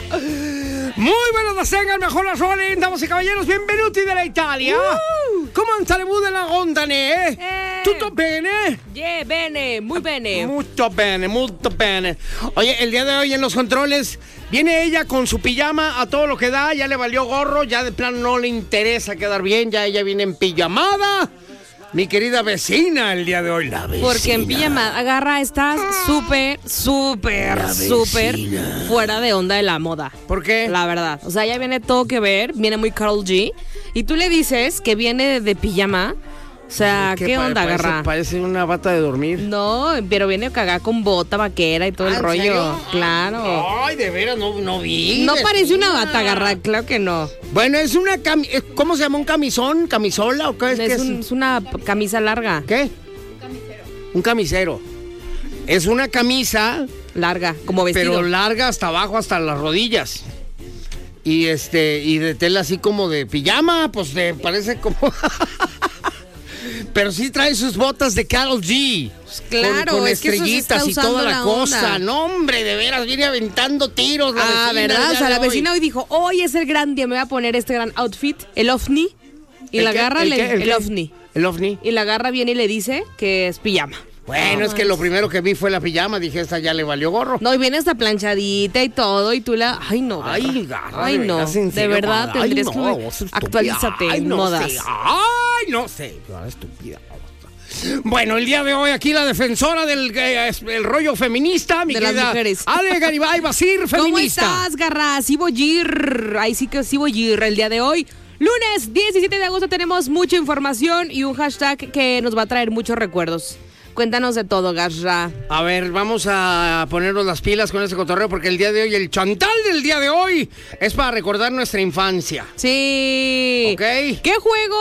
Muy buenas tengan, mejor las rolen, damas y caballeros, benvenuti de la Italia. Come staremo della Gondane? Tutto bene? Yeah, bene, muy bene. Mucho bene, molto bene. Oye, el día de hoy en los controles viene ella con su pijama a todo lo que da, ya le valió gorro, ya de plano no le interesa quedar bien, ya ella viene en pijamada. Mi querida vecina el día de hoy, la vecina. Porque en pijama, agarra, estás súper fuera de onda de la moda. ¿Por qué? La verdad. O sea, ya viene todo que ver, viene muy Karol G. Y tú le dices que viene de pijama. O sea, ¿qué onda, agarra? Parece una bata de dormir. No, pero viene cagada con bota vaquera y todo el ¿en rollo. serio? Claro. Ay, de veras, no vi. No vecina. parece una bata, agarra, claro que no. Bueno, es una ¿cómo se llama? ¿Un camisón? ¿Camisola o qué es? Es una camisa larga. ¿Qué? Un camisero. Es una camisa, Larga, como vestido. pero larga hasta abajo, hasta las rodillas. Y de tela así como de pijama, pues parece como... Pero sí trae sus botas de Karol G. Pues claro, con es que eso se está estrellitas y toda usando la la cosa. onda. No, hombre, de veras, viene aventando tiros la vecina. ¿Verdad? O sea, la vecina hoy dijo, hoy es el gran día, me voy a poner este gran outfit, el ovni. Y la agarra el ovni. El ovni. Y la agarra viene y le dice que es pijama. Bueno, es que lo primero que vi fue la pijama. Dije, esta ya le valió gorro. No, y viene hasta planchadita y todo, y tú la... Ay, no, Garra. Ay, Garra, Ay, no, ¿en de serio? verdad Ay, tendrías no, que... vos estúpida. Actualízate Ay, en no modas. sé. Ay, no sé. Estúpida. Bueno, el día de hoy aquí la defensora del el rollo feminista, mi De querida las mujeres. Ale Garibay Basir, feminista. ¿Cómo estás, Garra? Sí voy a ir. Ahí sí que sí voy a ir el día de hoy. Lunes 17 de agosto tenemos mucha información y un hashtag que nos va a traer muchos recuerdos. Cuéntanos de todo, Garra. A ver, vamos a ponernos las pilas con este cotorreo porque el día de hoy, el chantal del día de hoy es para recordar nuestra infancia. Sí. ¿Ok? ¿Qué juego